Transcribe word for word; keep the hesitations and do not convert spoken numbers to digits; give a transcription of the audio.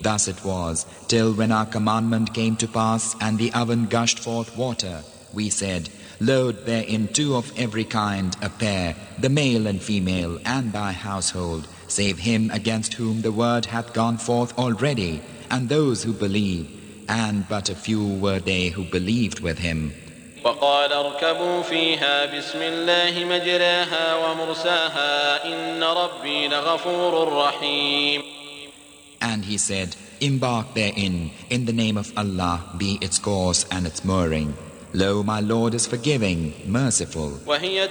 Thus it was, till when our commandment came to pass and the oven gushed forth water, we said, Load therein two of every kind, a pair, the male and female, and thy household, save him against whom the word hath gone forth already, and those who believe, and but a few were they who believed with him. وقال اركبوا فيها بسم الله مجراها ومرساها إن ربي لغفور رحيم. And he said, Embark therein, in the name of Allah be its course and its mooring. Lo, my Lord is forgiving, merciful. وهي